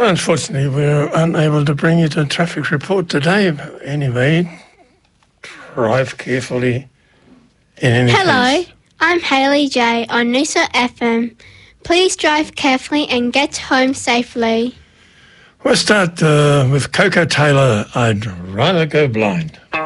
Well, unfortunately, we're unable to bring you to a traffic report today. Anyway, drive carefully in any Hello, case. I'm Hayley J on Noosa FM. Please drive carefully and get home safely. We'll start with Coco Taylor, I'd Rather Go Blind.